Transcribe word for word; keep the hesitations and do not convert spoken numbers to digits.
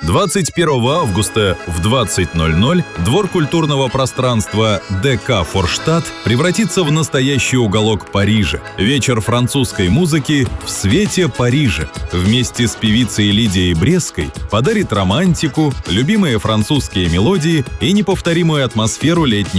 двадцать первого августа в двадцать ноль ноль двор культурного пространства ДК «Форштадт» превратится в настоящий уголок Парижа. Вечер французской музыки в свете Парижа. Вместе с певицей Лидией Брестской подарит романтику, любимые французские мелодии и неповторимую атмосферу летней